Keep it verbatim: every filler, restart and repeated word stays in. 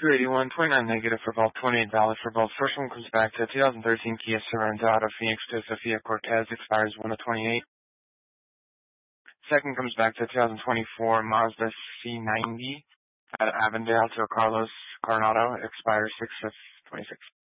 two eighty-one, twenty-nine negative for both, twenty-eight valid for both. First one comes back to twenty thirteen Kia Sorento out of Phoenix to Sophia Cortez, expires one of twenty-eight. Second comes back to twenty twenty-four Mazda C ninety out of Avondale to Carlos Coronado, expires six of twenty-six.